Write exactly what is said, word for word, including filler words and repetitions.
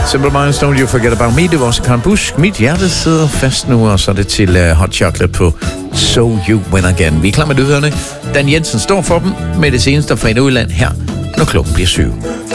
Simple Minds, Don't You Forget About Me. Det var også Karen Busch. Mit hjerte sidder fast nu, og så er det til uh, Hot Chocolate på So You Win Again. Vi er klar med nyhederne. Dan Jensen står for dem med det seneste fra Nordjylland her, når klokken bliver syv.